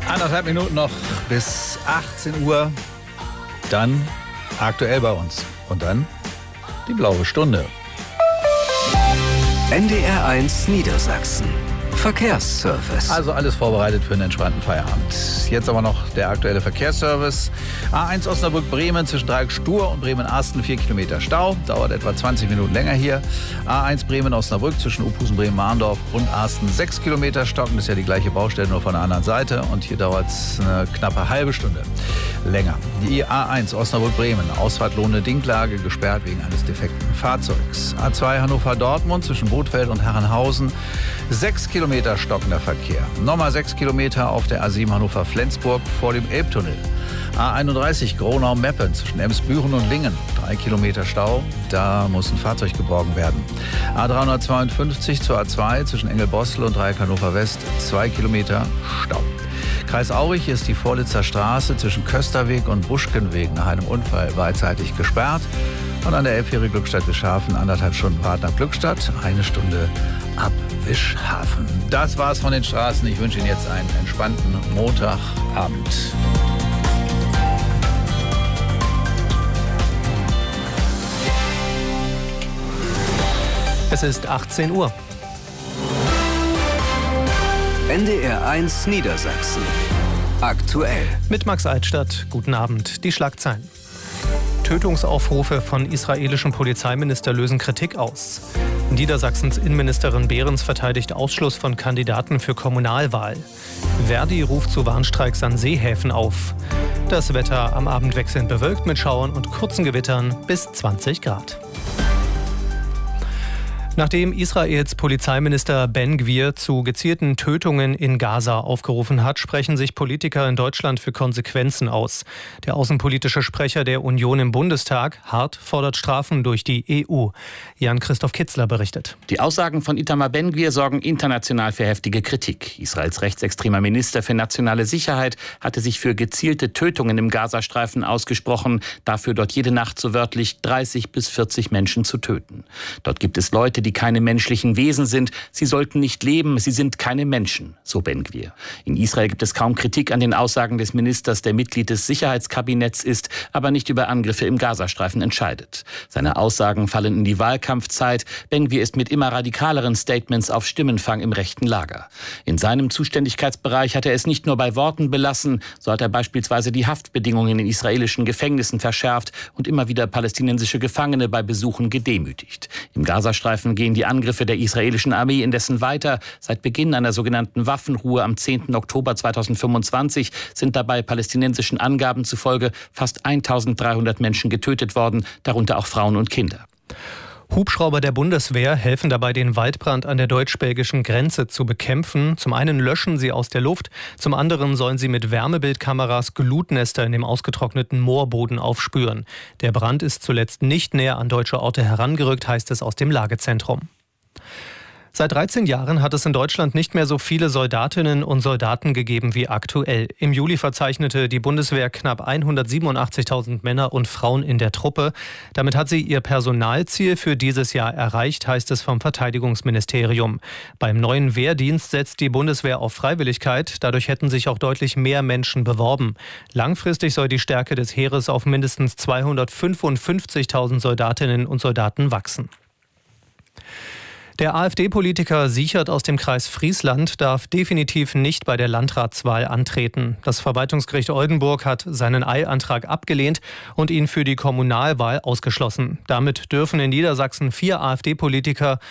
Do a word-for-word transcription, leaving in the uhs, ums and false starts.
Anderthalb Minuten noch bis achtzehn Uhr. Dann aktuell bei uns. Und dann die blaue Stunde. N D R eins Niedersachsen. Verkehrsservice. Also alles vorbereitet für einen entspannten Feierabend. Jetzt aber noch der aktuelle Verkehrsservice. A eins Osnabrück-Bremen zwischen Dreieck-Stur und Bremen-Asten vier Kilometer Stau. Dauert etwa zwanzig Minuten länger hier. A eins Bremen-Osnabrück zwischen Uphusen-Bremen-Mahndorf und Asten sechs Kilometer. Stocken ist ja die gleiche Baustelle, nur von der anderen Seite. Und hier dauert es eine knappe halbe Stunde länger. Die A eins Osnabrück-Bremen. Ausfahrt Lohne-Dinklage gesperrt wegen eines defekten Fahrzeugs. A zwei Hannover-Dortmund zwischen Bothfeld und Herrenhausen. sechs Kilometer stockender Verkehr. Nochmal sechs Kilometer auf der A sieben Hannover-Flensburg vor dem Elbtunnel. A einunddreißig Gronau-Meppen zwischen Emsbüren und Lingen. drei Kilometer Stau. Da muss ein Fahrzeug geborgen werden. A dreihundertzweiundfünfzig zur A zwei zwischen Engelbostel und Dreieck Hannover West. zwei Kilometer Stau. Kreis Aurich ist die Vorlitzer Straße zwischen Kösterweg und Buschkenweg nach einem Unfall beidseitig gesperrt. Und an der Elbfähre Glückstadt-Wischhafen anderthalb Stunden Fahrt nach Glückstadt, eine Stunde ab Wischhafen. Das war's von den Straßen. Ich wünsche Ihnen jetzt einen entspannten Montagabend. Es ist achtzehn Uhr. N D R eins Niedersachsen. Aktuell. Mit Max Altstadt. Guten Abend. Die Schlagzeilen. Tötungsaufrufe von israelischem Polizeiminister lösen Kritik aus. Niedersachsens Innenministerin Behrens verteidigt Ausschluss von Kandidaten für Kommunalwahl. Verdi ruft zu Warnstreiks an Seehäfen auf. Das Wetter am Abend wechselnd bewölkt mit Schauern und kurzen Gewittern bis zwanzig Grad. Nachdem Israels Polizeiminister Ben-Gvir zu gezielten Tötungen in Gaza aufgerufen hat, sprechen sich Politiker in Deutschland für Konsequenzen aus. Der außenpolitische Sprecher der Union im Bundestag, Hart, fordert Strafen durch die E U. Jan-Christoph Kitzler berichtet. Die Aussagen von Itamar Ben-Gvir sorgen international für heftige Kritik. Israels rechtsextremer Minister für nationale Sicherheit hatte sich für gezielte Tötungen im Gazastreifen ausgesprochen, dafür dort jede Nacht so wörtlich dreißig bis vierzig Menschen zu töten. Dort gibt es Leute, die die keine menschlichen Wesen sind. Sie sollten nicht leben, sie sind keine Menschen, so Ben-Gvir. In Israel gibt es kaum Kritik an den Aussagen des Ministers, der Mitglied des Sicherheitskabinetts ist, aber nicht über Angriffe im Gazastreifen entscheidet. Seine Aussagen fallen in die Wahlkampfzeit. Ben-Gvir ist mit immer radikaleren Statements auf Stimmenfang im rechten Lager. In seinem Zuständigkeitsbereich hat er es nicht nur bei Worten belassen, so hat er beispielsweise die Haftbedingungen in israelischen Gefängnissen verschärft und immer wieder palästinensische Gefangene bei Besuchen gedemütigt. Im Gazastreifen gehen die Angriffe der israelischen Armee indessen weiter. Seit Beginn einer sogenannten Waffenruhe am zehnten Oktober zweitausendfünfundzwanzig sind dabei palästinensischen Angaben zufolge fast eintausenddreihundert Menschen getötet worden, darunter auch Frauen und Kinder. Hubschrauber der Bundeswehr helfen dabei, den Waldbrand an der deutsch-belgischen Grenze zu bekämpfen. Zum einen löschen sie aus der Luft, zum anderen sollen sie mit Wärmebildkameras Glutnester in dem ausgetrockneten Moorboden aufspüren. Der Brand ist zuletzt nicht näher an deutsche Orte herangerückt, heißt es aus dem Lagezentrum. Seit dreizehn Jahren hat es in Deutschland nicht mehr so viele Soldatinnen und Soldaten gegeben wie aktuell. Im Juli verzeichnete die Bundeswehr knapp hundertsiebenundachtzigtausend Männer und Frauen in der Truppe. Damit hat sie ihr Personalziel für dieses Jahr erreicht, heißt es vom Verteidigungsministerium. Beim neuen Wehrdienst setzt die Bundeswehr auf Freiwilligkeit. Dadurch hätten sich auch deutlich mehr Menschen beworben. Langfristig soll die Stärke des Heeres auf mindestens zweihundertfünfundfünfzigtausend Soldatinnen und Soldaten wachsen. Der AfD-Politiker Siechert aus dem Kreis Friesland darf definitiv nicht bei der Landratswahl antreten. Das Verwaltungsgericht Oldenburg hat seinen Eilantrag abgelehnt und ihn für die Kommunalwahl ausgeschlossen. Damit dürfen in Niedersachsen vier AfD-Politiker